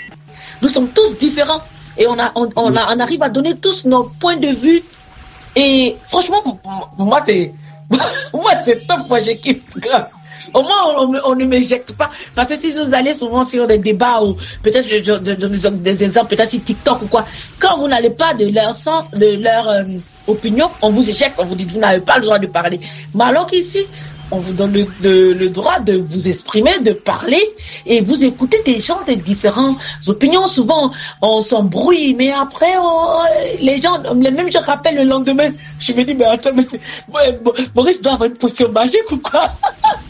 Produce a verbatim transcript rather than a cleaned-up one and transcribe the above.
Nous sommes tous différents et on, a, on, on, a, on arrive à donner tous nos points de vue. Et franchement, moi, c'est, moi, c'est top, moi, j'équipe. Au moins, on, on ne m'éjecte pas. Parce que si vous allez souvent sur des débats ou peut-être je, je, je donne des exemples, peut-être sur TikTok ou quoi, quand vous n'allez pas de leur sens, de leur euh, opinion, on vous éjecte, on vous dit que vous n'avez pas le droit de parler. Mais alors qu'ici, on vous donne le, le, le droit de vous exprimer, de parler et vous écoutez des gens de différentes opinions. Souvent, on s'embrouille, mais après, on, les gens, les mêmes gens rappellent le lendemain. Je me dis, mais attends, mais c'est, ouais, Maurice doit avoir une potion magique ou quoi?